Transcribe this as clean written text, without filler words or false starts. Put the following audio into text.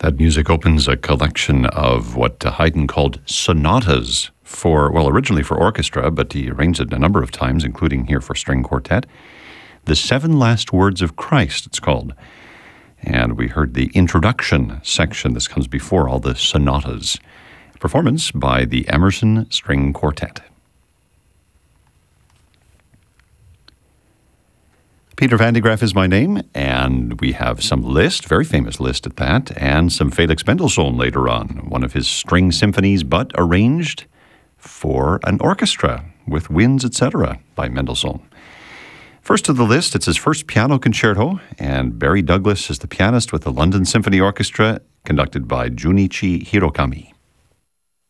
That music opens a collection of what Haydn called sonatas originally for orchestra, but he arranged it a number of times, including here for string quartet. The Seven Last Words of Christ, it's called. And we heard the introduction section. This comes before all the sonatas. Performance by the Emerson String Quartet. Peter Van de Graaff is my name, and we have some Liszt, very famous Liszt at that, and some Felix Mendelssohn later on, one of his string symphonies, but arranged for an orchestra with winds, etc., by Mendelssohn. First to the Liszt, it's his first piano concerto, and Barry Douglas is the pianist with the London Symphony Orchestra, conducted by Junichi Hirokami.